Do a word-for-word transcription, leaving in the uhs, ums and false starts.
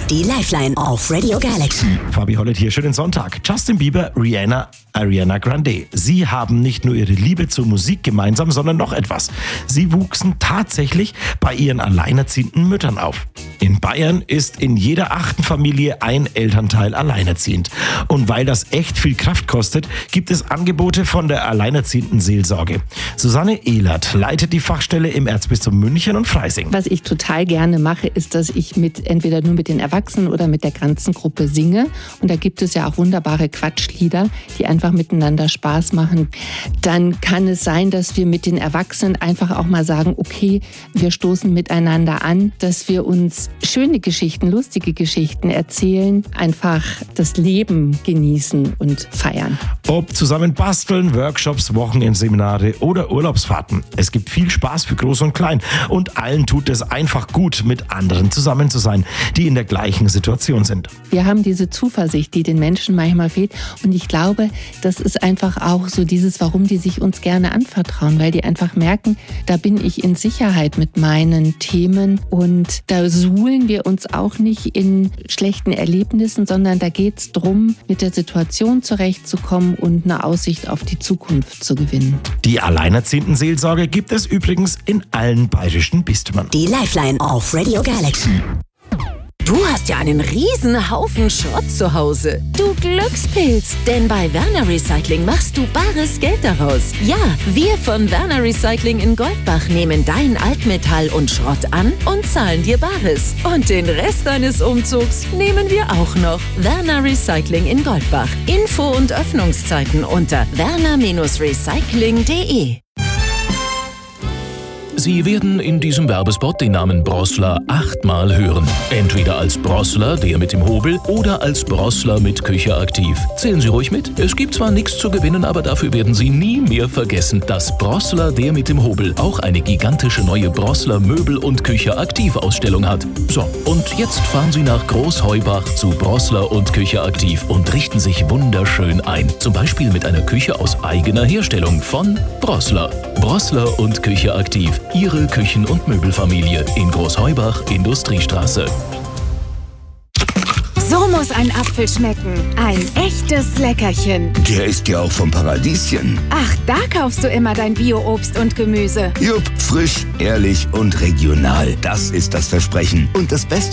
Die Lifeline auf Radio Galaxy. Fabi Hollett hier, schönen Sonntag. Justin Bieber, Rihanna, Ariana Grande. Sie haben nicht nur ihre Liebe zur Musik gemeinsam, sondern noch etwas. Sie wuchsen tatsächlich bei ihren alleinerziehenden Müttern auf. In Bayern ist in jeder achten Familie ein Elternteil alleinerziehend. Und weil das echt viel Kraft kostet, gibt es Angebote von der alleinerziehenden Seelsorge. Susanne Ehlert leitet die Fachstelle im Erzbistum München und Freising. Was ich total gerne mache, ist, dass ich mit entweder nur mit den Erwachsenen oder mit der ganzen Gruppe singe. Und da gibt es ja auch wunderbare Quatschlieder, die einfach miteinander Spaß machen. Dann kann es sein, dass wir mit den Erwachsenen einfach auch mal sagen, okay, wir stoßen miteinander an, dass wir uns schöne Geschichten, lustige Geschichten erzählen, einfach das Leben genießen und feiern. Ob zusammen basteln, Workshops, Wochenendseminare oder Urlaubsfahrten. Es gibt viel Spaß für Groß und Klein und allen tut es einfach gut, mit anderen zusammen zu sein, die in der gleichen Situation sind. Wir haben diese Zuversicht, die den Menschen manchmal fehlt, und ich glaube, das ist einfach auch so dieses, warum die sich uns gerne anvertrauen, weil die einfach merken, da bin ich in Sicherheit mit meinen Themen und da suhlen wir uns auch nicht in schlechten Erlebnissen, sondern da geht es darum, mit der Situation zurechtzukommen und eine Aussicht auf die Zukunft zu gewinnen. Die alleinerziehenden Seelsorge gibt es übrigens in allen bayerischen Bistümern. Die Lifeline auf Radio Galaxy. Du hast ja einen riesen Haufen Schrott zu Hause. Du Glückspilz, denn bei Werner Recycling machst du bares Geld daraus. Ja, wir von Werner Recycling in Goldbach nehmen dein Altmetall und Schrott an und zahlen dir Bares. Und den Rest deines Umzugs nehmen wir auch noch. Werner Recycling in Goldbach. Info und Öffnungszeiten unter werner Recycling punkt de. Sie werden in diesem Werbespot den Namen Brossler achtmal hören. Entweder als Brossler, der mit dem Hobel, oder als Brossler mit Küche aktiv. Zählen Sie ruhig mit. Es gibt zwar nichts zu gewinnen, aber dafür werden Sie nie mehr vergessen, dass Brossler, der mit dem Hobel, auch eine gigantische neue Brossler Möbel- und Küche aktiv Ausstellung hat. So, und jetzt fahren Sie nach Großheubach zu Brossler und Küche aktiv und richten sich wunderschön ein. Zum Beispiel mit einer Küche aus eigener Herstellung von Brossler. Brossler und Küche aktiv. Ihre Küchen- und Möbelfamilie in Großheubach, Industriestraße. So muss ein Apfel schmecken. Ein echtes Leckerchen. Der ist ja auch vom Paradieschen. Ach, da kaufst du immer dein Bio-Obst und Gemüse. Jupp, frisch, ehrlich und regional. Das ist das Versprechen. Und das Beste